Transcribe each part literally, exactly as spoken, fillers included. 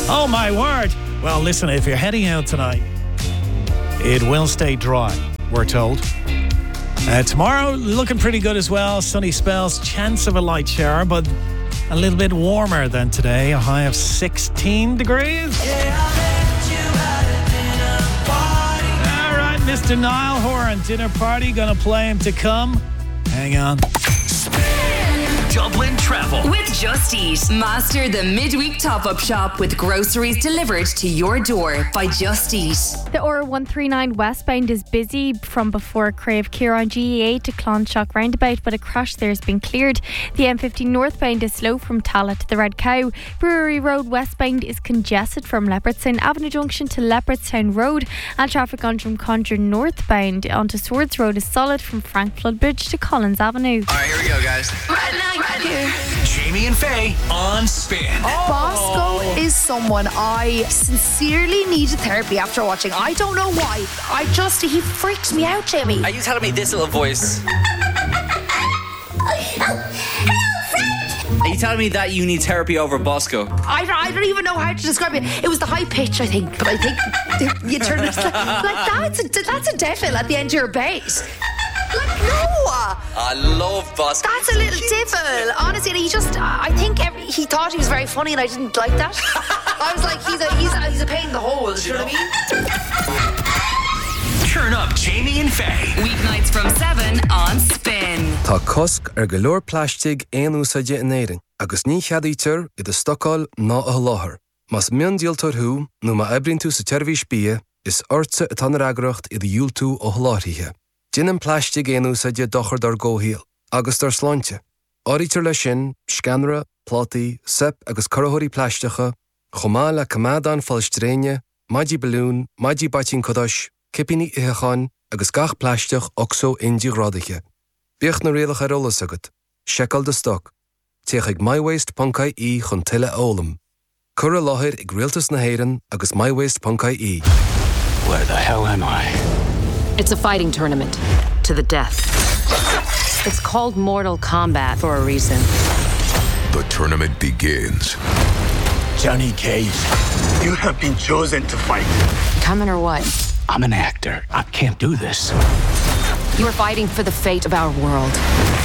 Oh my word. Well, listen, if you're heading out tonight, it will stay dry, we're told. Uh, tomorrow, looking pretty good as well. Sunny spells, chance of a light shower, but a little bit warmer than today. A high of sixteen degrees. All right, Mister Niall Horan, dinner party. Gonna play him to come. Hang on. Dublin Travel with Just Eat. Master the midweek top-up shop with groceries delivered to your door by Just Eat. The R one thirty-nine westbound is busy from before Crave Care on G E A to Clonshock roundabout, but a crash there has been cleared. The M fifty northbound is slow from Tallaght to the Red Cow. Brewery Road westbound is congested from Leopardstown Avenue Junction to Leopardstown Road, and traffic on Drumcondra northbound onto Swords Road is solid from Frank Flood Bridge to Collins Avenue. Alright, here we go, guys. Right now, right here. Jamie and Faye on Spin. Oh. Bosco is someone I sincerely needed therapy after watching. I don't know why. I just, he freaks me out, Jamie. Are you telling me this little voice? Are you telling me that you need therapy over Bosco? I don't, I don't even know how to describe it. It was the high pitch, I think. But I think you turn it like, like that's a, that's a devil at the end of your bass. Like, no! I love Bosco. That's a little devil. Honestly, he just, I think every, he thought he was very funny and I didn't like that. I was like, he's a, he's a, he's a pain in the hole, do you know what I mean? Turn up Jamie and Faye. Weeknights from seven on Spin. Tá cosc ar go leor plastig éan úsáide in éireann, agus ní cheadaítear i do stocail ná a láthair. Mas mion díaltar thú, nó má ebrinn tú sa teirmhís bia, is orsa atá na reagracht i do dhiúl tú ó thláthraithe. Dinan plastig éan úsáide dochar dar ggóthíal, agus dar sláinte. Áirítear le sin, scanra, plátaí, sep agus corthaí plasticha, chomá le cumádán fallstréine, maidí balún, maidí batín codáis, cipíní itheáin agus gach plastich oxo indi grádaige. Bíoch na réalach ar olalas agad, secail de stoc, teach ag mywaste dot I E chun tuile ólam. Cur a láthir ag rialtas na héireann agus mywaste dot I E. Where the hell am I? It's a fighting tournament, to the death. It's called Mortal Kombat for a reason. The tournament begins. Johnny Cage, you have been chosen to fight. Coming or what? I'm an actor. I can't do this. You are fighting for the fate of our world.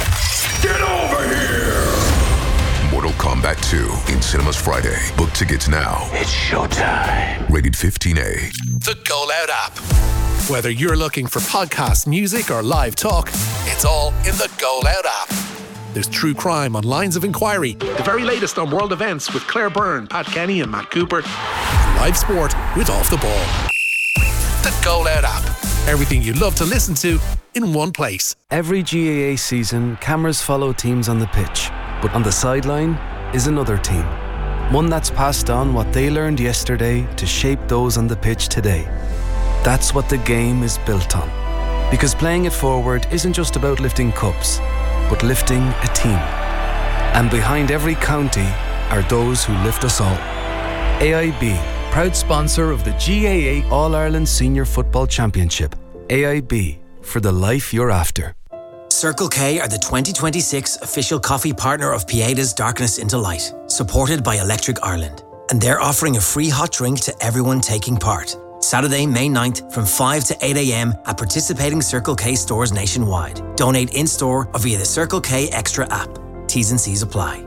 Get over here! Mortal Kombat two in cinemas Friday. Book tickets now. It's showtime. Rated fifteen A. The Go Loud app. Whether you're looking for podcast music or live talk, it's all in the Go Loud app. There's true crime on Lines of Inquiry, the very latest on world events with Claire Byrne, Pat Kenny and Matt Cooper, and live sport with Off the Ball. The Go Loud app. Everything you love to listen to in one place. Every G A A season, cameras follow teams on the pitch, but on the sideline is another team. One that's passed on what they learned yesterday to shape those on the pitch today. That's what the game is built on. Because playing it forward isn't just about lifting cups, but lifting a team. And behind every county are those who lift us all. A I B, proud sponsor of the G A A All-Ireland Senior Football Championship. A I B, for the life you're after. Circle K are the twenty twenty-six official coffee partner of Pieda's Darkness into Light, supported by Electric Ireland. And they're offering a free hot drink to everyone taking part. Saturday, May ninth from five to eight a.m. at participating Circle K stores nationwide. Donate in-store or via the Circle K Extra app. T's and C's apply.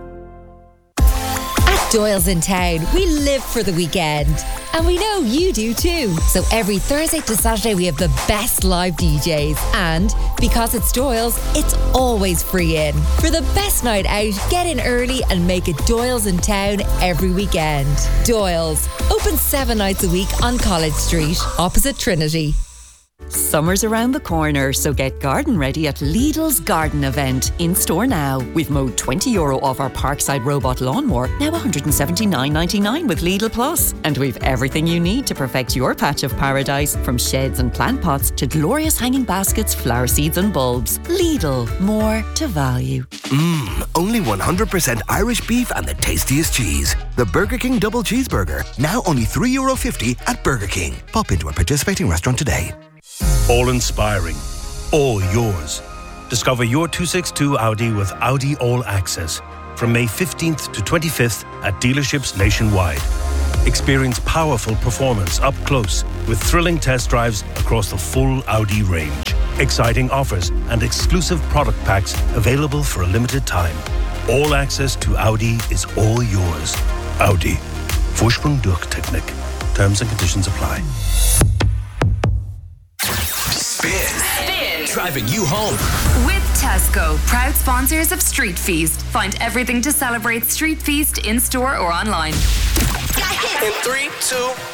At Doyle's in Town, we live for the weekend. And we know you do too. So every Thursday to Saturday, we have the best live D Js. And because it's Doyle's, it's always free in. For the best night out, get in early and make it Doyle's in Town every weekend. Doyle's, open seven nights a week on College Street, opposite Trinity. Summer's around the corner, so get garden ready at Lidl's Garden Event. In store now. We've mowed twenty euro off our Parkside robot lawnmower, now one hundred seventy-nine ninety-nine with Lidl Plus. And we've everything you need to perfect your patch of paradise, from sheds and plant pots to glorious hanging baskets, flower seeds and bulbs. Lidl, more to value. Mmm, only one hundred percent Irish beef and the tastiest cheese. The Burger King Double Cheeseburger, now only three euro fifty at Burger King. Pop into a participating restaurant today. All inspiring, all yours. Discover your two sixty-two Audi with Audi All Access from May fifteenth to twenty-fifth at dealerships nationwide. Experience powerful performance up close with thrilling test drives across the full Audi range. Exciting offers and exclusive product packs available for a limited time. All access to Audi is all yours. Audi. Vorsprung durch Technik. Terms and conditions apply. Spin. Spin. Driving you home. With Tesco, proud sponsors of Street Feast. Find everything to celebrate Street Feast in store or online. In three, two,